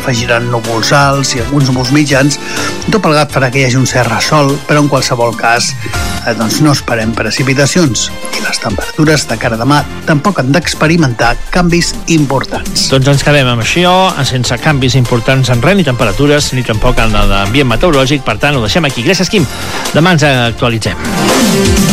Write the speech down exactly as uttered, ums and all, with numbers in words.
afegiran núvols alts i alguns núvols mitjans. Tot plegat farà que hi hagi un cert ressol, però en qualsevol cas eh, doncs no esperem precipitacions. I les temperatures de cara a demà tampoc han d'experimentar canvis importants. Doncs ens quedem amb això, sense canvis importants en res, ni temperatures, ni tampoc en l'ambient meteorològic. Per tant, ho deixem aquí. Gràcies, Quim. Demà ens actualitzem.